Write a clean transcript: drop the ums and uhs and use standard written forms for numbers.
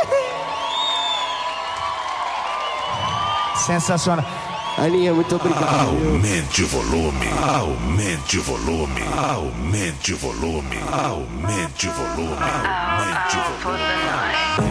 Sensacional. Aninha, muito obrigado. Aumente o volume, aumente o volume, aumente o volume, aumente o volume, aumente o volume.